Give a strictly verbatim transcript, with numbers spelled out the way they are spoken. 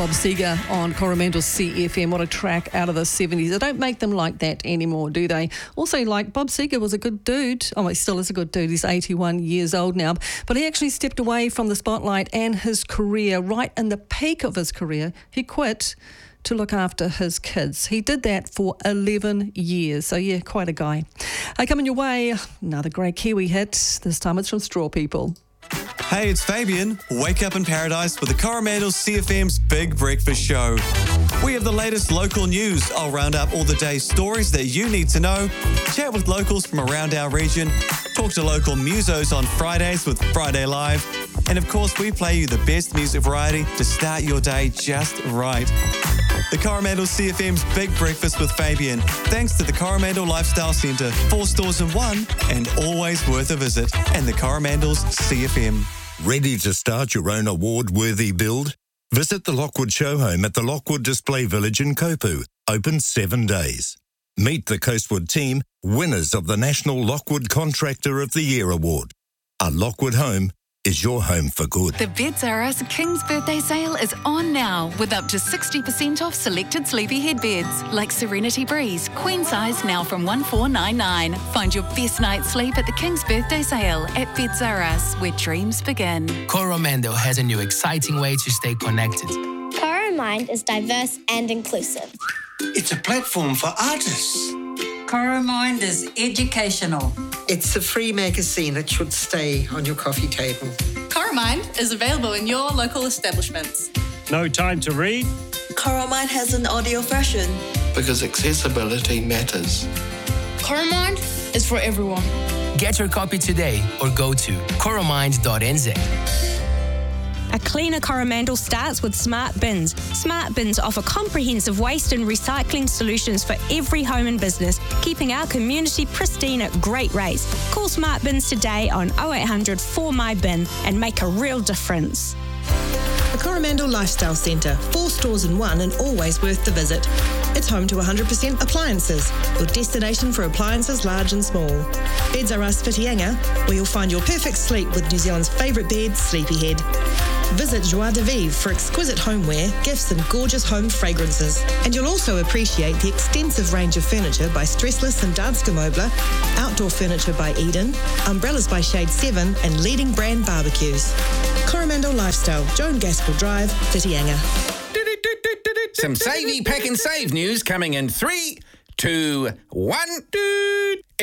Bob Seger on Coromandel C F M. What a track out of the seventies. They don't make them like that anymore, do they? Also, like, Bob Seger was a good dude. Oh, he still is a good dude. He's eighty-one years old now. But he actually stepped away from the spotlight and his career right in the peak of his career. He quit to look after his kids. He did that for eleven years. So, yeah, quite a guy. Uh, coming your way, another great Kiwi hit. This time it's from Straw People. Hey, it's Fabian. Wake up in paradise with the Coromandel C F M's Big Breakfast Show. We have the latest local news. I'll round up all the day's stories that you need to know, chat with locals from around our region, talk to local musos on Fridays with Friday Live, and of course we play you the best music variety to start your day just right. The Coromandel C F M's Big Breakfast with Fabian, thanks to the Coromandel Lifestyle Centre, four stores in one and always worth a visit, and the Coromandel's C F M. Ready to start your own award-worthy build? Visit the Lockwood Show Home at the Lockwood Display Village in Kopu, open seven days. Meet the Coastwood team, winners of the National Lockwood Contractor of the Year Award. A Lockwood home is your home for good. The Beds R Us King's Birthday Sale is on now with up to sixty percent off selected sleepy head beds like Serenity Breeze, queen size now from one four nine nine. Find your best night's sleep at the King's Birthday Sale at Beds R Us, where dreams begin. Coromandel has a new exciting way to stay connected. Coromind is diverse and inclusive. It's a platform for artists. Coromind is educational. It's a free magazine that should stay on your coffee table. Coromind is available in your local establishments. No time to read? Coromind has an audio version. Because accessibility matters. Coromind is for everyone. Get your copy today or go to coromind dot n z. A cleaner Coromandel starts with Smart Bins. Smart Bins offer comprehensive waste and recycling solutions for every home and business, keeping our community pristine at great rates. Call Smart Bins today on oh eight hundred four my bin and make a real difference. The Coromandel Lifestyle Centre, four stores in one and always worth the visit. It's home to one hundred percent appliances, your destination for appliances large and small. Beds R Us Whitianga, where you'll find your perfect sleep with New Zealand's favourite bed, Sleepyhead. Visit Joie de Vivre for exquisite homeware, gifts and gorgeous home fragrances. And you'll also appreciate the extensive range of furniture by Stressless and Danske Möbler, outdoor furniture by Eden, umbrellas by Shade seven and leading brand barbecues. Coromandel Lifestyle, Joan Gaskell Drive, Whitianga. Some savey pack and save news coming in three, two, one.